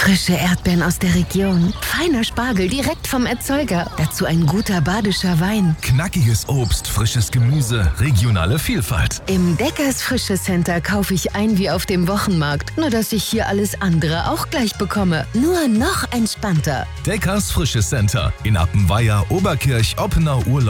Frische Erdbeeren aus der Region, feiner Spargel direkt vom Erzeuger, dazu ein guter badischer Wein. Knackiges Obst, frisches Gemüse, regionale Vielfalt. Im Deckers Frische Center kaufe ich ein wie auf dem Wochenmarkt, nur dass ich hier alles andere auch gleich bekomme. Nur noch entspannter. Deckers Frische Center in Appenweier, Oberkirch, Oppenau, Urlaub